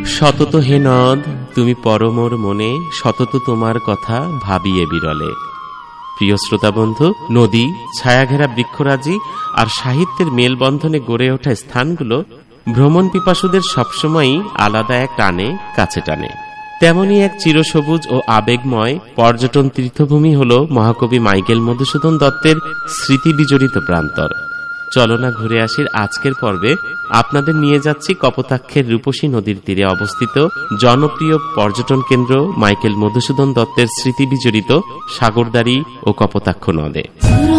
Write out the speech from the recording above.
সতত হে নদ তুমি পরমোর মনে, সতত তোমার কথা ভাবিয়ে বিরলে। প্রিয় শ্রোতা বন্ধু, নদী, ছায়াঘেরা বৃক্ষরাজি আর সাহিত্যের মেলবন্ধনে গড়ে ওঠা স্থানগুলো ভ্রমণ পিপাসুদের সবসময়ই আলাদা এক টানে কাছে টানে। তেমনি এক চিরসবুজ ও আবেগময় পর্যটন তীর্থভূমি হল মহাকবি মাইকেল মধুসূদন দত্তের স্মৃতি বিজড়িত প্রান্তর। চলনা ঘুরে আসির আজকের পর্বে আপনাদের নিয়ে যাচ্ছি কপোতাক্ষের রূপসী নদীর তীরে অবস্থিত জনপ্রিয় পর্যটন কেন্দ্র মাইকেল মধুসূদন দত্তের স্মৃতি বিজড়িত সাগরদাড়ি ও কপোতাক্ষ নদে।